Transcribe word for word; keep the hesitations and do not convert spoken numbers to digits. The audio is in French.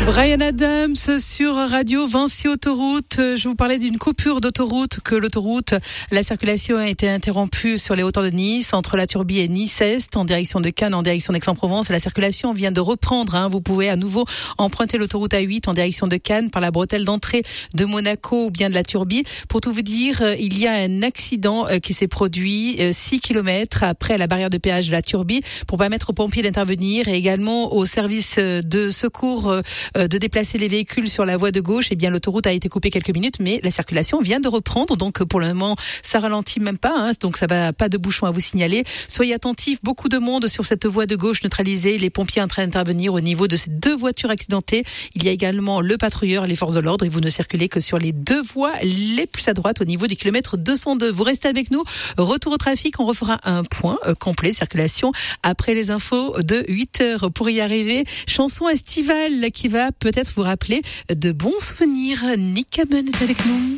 Bryan Adams sur Radio Vinci Autoroute. Je vous parlais d'une coupure d'autoroute, que l'autoroute, la circulation a été interrompue sur les hauteurs de Nice, entre la Turbie et Nice-Est, en direction de Cannes, en direction d'Aix-en-Provence. La circulation vient de reprendre. Hein. Vous pouvez à nouveau emprunter l'autoroute A huit en direction de Cannes par la bretelle d'entrée de Monaco ou bien de la Turbie. Pour tout vous dire, il y a un accident qui s'est produit six kilomètres après la barrière de péage de la Turbie pour permettre aux pompiers d'intervenir et également aux services de secours de déplacer les véhicules sur la voie de gauche. Eh bien, l'autoroute a été coupée quelques minutes, mais la circulation vient de reprendre. Donc, pour le moment, ça ralentit même pas. Hein, donc, ça va pas de bouchon à vous signaler. Soyez attentifs. Beaucoup de monde sur cette voie de gauche neutralisée. Les pompiers en train d'intervenir au niveau de ces deux voitures accidentées. Il y a également le patrouilleur et les forces de l'ordre. Et vous ne circulez que sur les deux voies les plus à droite au niveau du kilomètre deux cent deux. Vous restez avec nous. Retour au trafic. On refera un point euh, complet circulation après les infos de huit heures. Pour y arriver, chanson estivale qui va peut-être vous rappeler de bons souvenirs. Nick Hammond est avec nous.